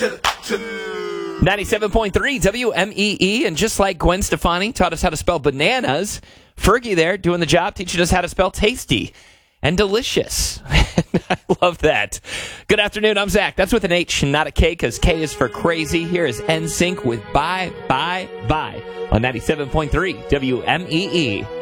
97.3 WMEE, and just like Gwen Stefani taught us how to spell bananas, Fergie there doing the job, teaching us how to spell tasty and delicious. I love that. Good afternoon, I'm Zach. That's with an H, not a K, because K is for crazy. Here is NSYNC with Bye, Bye, Bye on 97.3 WMEE.